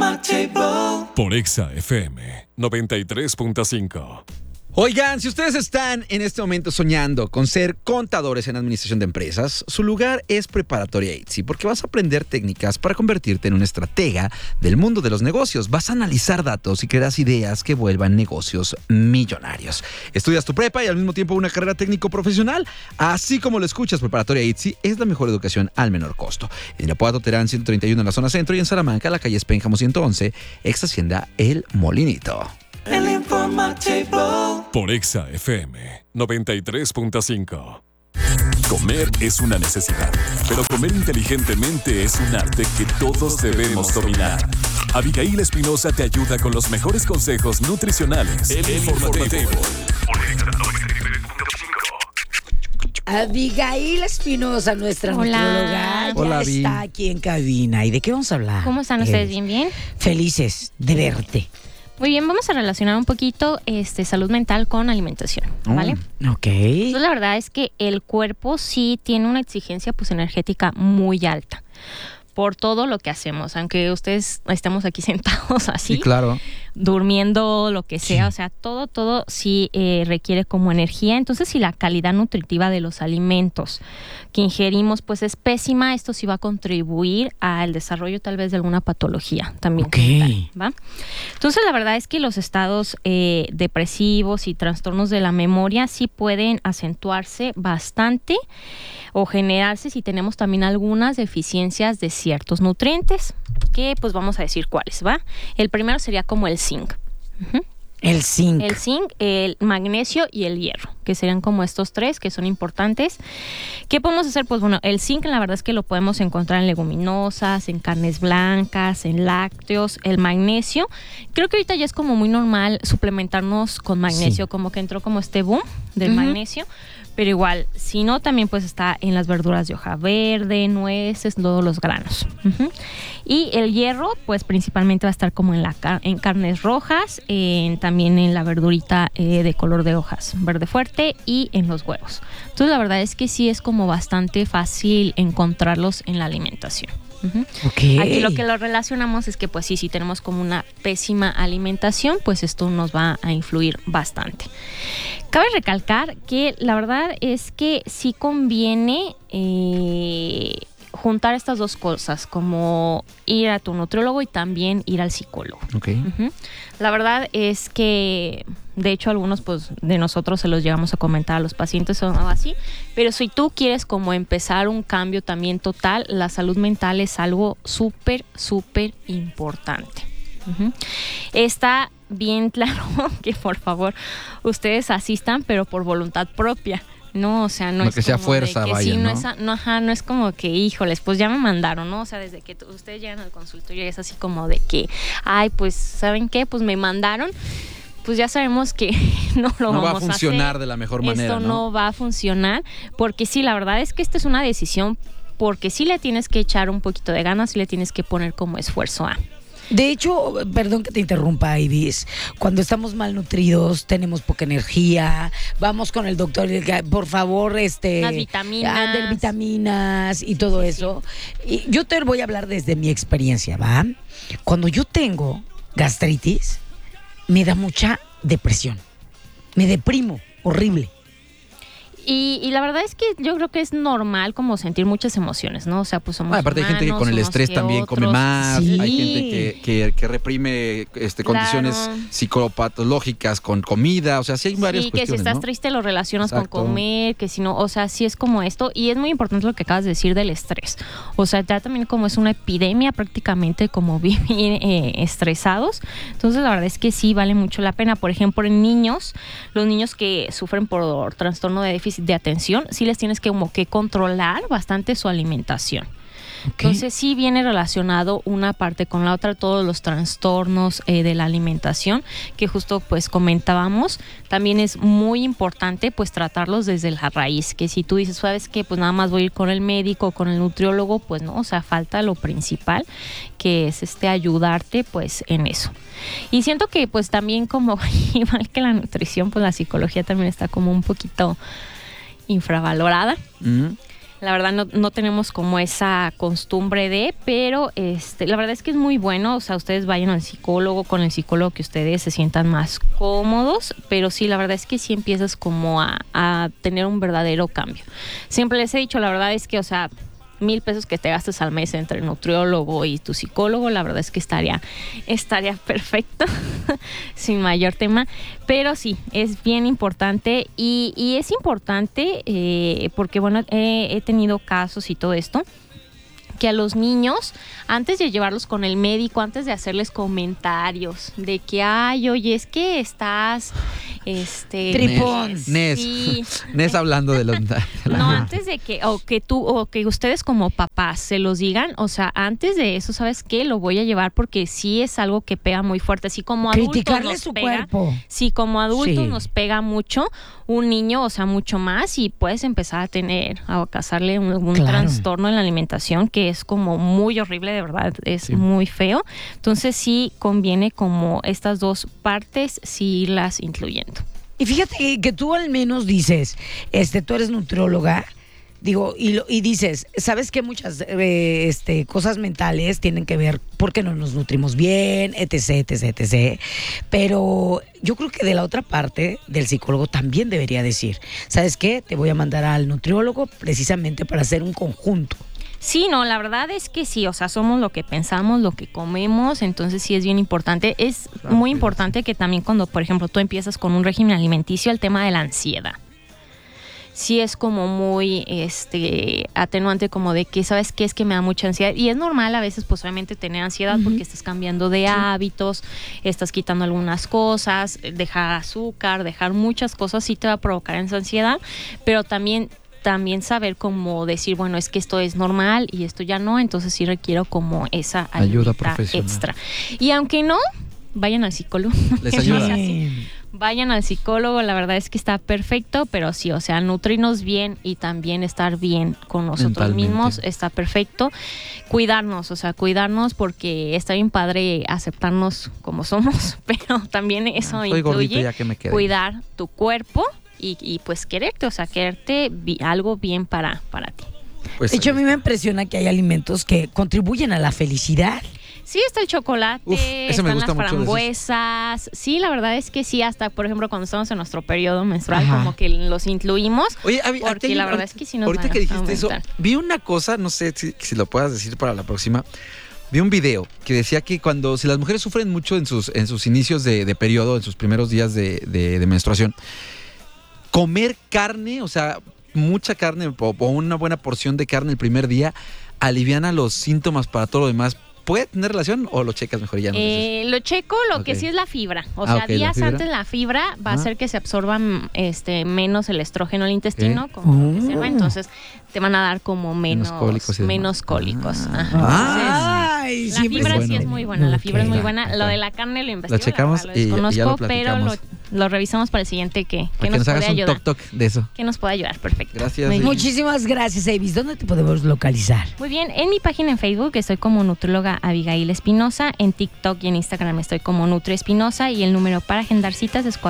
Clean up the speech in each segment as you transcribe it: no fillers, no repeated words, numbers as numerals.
Por Exa FM 93.5. Oigan, si ustedes están en este momento soñando con ser contadores en administración de empresas, su lugar es Preparatoria ITZY, porque vas a aprender técnicas para convertirte en un estratega del mundo de los negocios. Vas a analizar datos y crearás ideas que vuelvan negocios millonarios. Estudias tu prepa y al mismo tiempo una carrera técnico profesional. Así como lo escuchas, Preparatoria ITZY es la mejor educación al menor costo. En Irapuato, Terán 131 en la zona centro, y en Salamanca, la calle Espénjamo 111, ex Hacienda El Molinito. El informativo. Por Exa FM 93.5. Comer es una necesidad, pero comer inteligentemente es un arte que todos debemos dominar. Abigail Espinosa te ayuda con los mejores consejos nutricionales. El informativo. Por Exa 93.5. Abigail Espinosa, nuestra nutrióloga, ya está aquí en cabina. ¿Y de qué vamos a hablar? ¿Cómo están ustedes? ¿Bien? Felices de verte. Muy bien, vamos a relacionar un poquito salud mental con alimentación, ¿vale? Ok. Entonces, la verdad es que el cuerpo sí tiene una exigencia energética muy alta por todo lo que hacemos, aunque ustedes estemos aquí sentados así, sí, claro, durmiendo, lo que sea, o sea, todo sí requiere como energía. Entonces, si la calidad nutritiva de los alimentos que ingerimos pues es pésima, esto sí va a contribuir al desarrollo tal vez de alguna patología también. Okay. ¿Va? Entonces, la verdad es que los estados depresivos y trastornos de la memoria sí pueden acentuarse bastante o generarse si tenemos también algunas deficiencias de ciertos nutrientes, que pues vamos a decir cuáles, ¿va? El primero sería como el zinc. Uh-huh. El zinc. El zinc, el magnesio y el hierro, que serían como estos tres que son importantes. ¿Qué podemos hacer? Pues bueno, el zinc la verdad es que lo podemos encontrar en leguminosas, en carnes blancas, en lácteos. El magnesio, creo que ahorita ya es como muy normal suplementarnos con magnesio, sí, como que entró como este boom del magnesio. Pero igual, si no, también pues está en las verduras de hoja verde, nueces, todos los granos. Uh-huh. Y el hierro, pues principalmente va a estar como en carnes rojas, también en la verdurita de color de hojas verde fuerte y en los huevos. Entonces la verdad es que sí es como bastante fácil encontrarlos en la alimentación. Uh-huh. Okay. Aquí lo que lo relacionamos es que pues sí, si tenemos como una pésima alimentación, pues esto nos va a influir bastante. Cabe recalcar que la verdad es que sí conviene juntar estas dos cosas, como ir a tu nutriólogo y también ir al psicólogo. Okay. Uh-huh. La verdad es que, de hecho, algunos pues de nosotros se los llegamos a comentar a los pacientes o algo así, pero si tú quieres como empezar un cambio también total, la salud mental es algo súper importante. Uh-huh. Está bien claro que por favor ustedes asistan, pero por voluntad propia. No, o sea, no es que sea como fuerza, de que vaya, sí, ¿no? No es como que, híjoles, pues ya me mandaron, ¿no? O sea, desde que ustedes llegan al consultorio es así como de que, ay, pues, ¿saben qué? Pues me mandaron, pues ya sabemos que no vamos a hacer. No va a funcionar de la mejor manera, Esto no va a funcionar, porque sí, la verdad es que esta es una decisión, porque sí le tienes que echar un poquito de ganas, sí le tienes que poner como esfuerzo a. De hecho, perdón que te interrumpa, Ibis, cuando estamos malnutridos, tenemos poca energía, vamos con el doctor, por favor, las vitaminas. Vitaminas y todo eso. Y yo te voy a hablar desde mi experiencia, ¿va? Cuando yo tengo gastritis, me da mucha depresión, me deprimo, horrible. Y la verdad es que yo creo que es normal como sentir muchas emociones, ¿no? O sea, pues somos aparte humanos, hay gente que con el estrés también come más, sí, hay gente que reprime condiciones psicopatológicas con comida, o sea, sí hay varias cuestiones, que si estás ¿no? triste lo relacionas Exacto. con comer, que si no, o sea, sí es como esto, y es muy importante lo que acabas de decir del estrés. O sea, ya también como es una epidemia prácticamente, como bien estresados, entonces la verdad es que sí vale mucho la pena. Por ejemplo, en niños, los niños que sufren por trastorno de déficit de atención, sí les tienes que como que controlar bastante su alimentación. Okay. Entonces sí viene relacionado una parte con la otra, todos los trastornos de la alimentación que justo pues comentábamos. También es muy importante pues tratarlos desde la raíz, que si tú dices, sabes que pues nada más voy a ir con el médico o con el nutriólogo, pues no, o sea, falta lo principal, que es ayudarte pues en eso. Y siento que pues también como igual que la nutrición, pues la psicología también está como un poquito infravalorada. Mm-hmm. La verdad no tenemos como esa costumbre pero la verdad es que es muy bueno. O sea, ustedes vayan al psicólogo, con el psicólogo que ustedes se sientan más cómodos, pero sí, la verdad es que sí empiezas como a tener un verdadero cambio. Siempre les he dicho, la verdad es que, o sea, 1,000 pesos que te gastes al mes entre el nutriólogo y tu psicólogo, la verdad es que estaría perfecto, sin mayor tema. Pero sí, es bien importante y es importante porque, bueno, he tenido casos y todo esto, que a los niños, antes de llevarlos con el médico, antes de hacerles comentarios de que, ay, oye, es que estás, tripón. Nes hablando de los... No, antes de que, o que ustedes como papás se los digan, o sea, antes de eso, ¿sabes qué? Lo voy a llevar porque sí es algo que pega muy fuerte, así como adultos criticarle nos su pega, cuerpo. sí, como adultos Sí. nos pega mucho, un niño, o sea, mucho más, y puedes empezar a causarle un Claro. trastorno en la alimentación que es como muy horrible, de verdad, es muy feo. Entonces sí conviene como estas dos partes sí irlas incluyendo. Y fíjate que tú al menos dices, tú eres nutrióloga, digo, y dices, sabes que muchas cosas mentales tienen que ver porque no nos nutrimos bien, etc, etc, etc. Pero yo creo que de la otra parte del psicólogo también debería decir, ¿sabes qué? Te voy a mandar al nutriólogo precisamente para hacer un conjunto. Sí, no, la verdad es que sí, o sea, somos lo que pensamos, lo que comemos, entonces sí es bien importante. Es muy importante que también cuando, por ejemplo, tú empiezas con un régimen alimenticio, el tema de la ansiedad. Sí es como muy atenuante, como de que, ¿sabes qué? Es que me da mucha ansiedad. Y es normal a veces, pues obviamente, tener ansiedad porque estás cambiando de hábitos, estás quitando algunas cosas, dejar azúcar, dejar muchas cosas, sí te va a provocar esa ansiedad, pero también saber cómo decir, bueno, es que esto es normal y esto ya no, entonces sí requiero como esa Ayuda ayuda profesional extra. Y aunque no, vayan al psicólogo. Les ayuda. Vayan al psicólogo, la verdad es que está perfecto, pero sí, o sea, nutrirnos bien y también estar bien con nosotros Mentalmente. mismos está perfecto. Cuidarnos, o sea, cuidarnos porque está bien padre aceptarnos como somos, pero también eso Soy gordito, incluye ya que me quede. cuidar tu cuerpo y pues quererte, o sea, quererte algo bien para ti. Pues, De hecho, a mí me impresiona que hay alimentos que contribuyen a la felicidad. Sí, está el chocolate, Uf, ese me están gusta las mucho de esos. frambuesas. Sí, la verdad es que sí, hasta por ejemplo cuando estamos en nuestro periodo menstrual, Ajá. como que los incluimos. Oye, porque la verdad es que sí nos ahorita van que a dijiste eso, aumentar. vi una cosa, no sé si lo puedas decir para la próxima. Vi un video que decía que si las mujeres sufren mucho en sus inicios de periodo, en sus primeros días de menstruación, comer carne, o sea, mucha carne o una buena porción de carne el primer día, aliviana los síntomas para todo lo demás. ¿Puede tener relación o lo checas mejor y ya no dices? Lo checo, lo que Ok. sí es la fibra. O sea, Ok, ¿la días fibra? antes la fibra va a Ah. hacer que se absorba menos el estrógeno al intestino, Ok. como lo que se va, entonces te van a dar como menos cólicos y demás. menos cólicos. Ah. Ajá. Ay, La fibra sí es muy buena, la fibra es muy buena. Ok. Lo de la carne lo investigo, checamos la verdad, y ya lo desconozco, pero platicamos. lo revisamos para el siguiente que Para que nos nos puede hagas un ayudar. toc de eso. Que nos puede ayudar, perfecto. Gracias, Muy bien. Muchísimas gracias, Avis. ¿Dónde te podemos localizar? Muy bien, en mi página en Facebook estoy como nutrióloga Abigail Espinosa, en TikTok y en Instagram estoy como Nutri Espinosa y el número para agendar citas es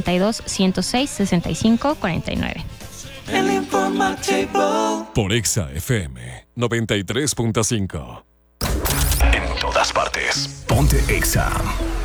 462-106-6549. El informativo. Por Exa FM 93.5. En todas partes. Ponte Exa.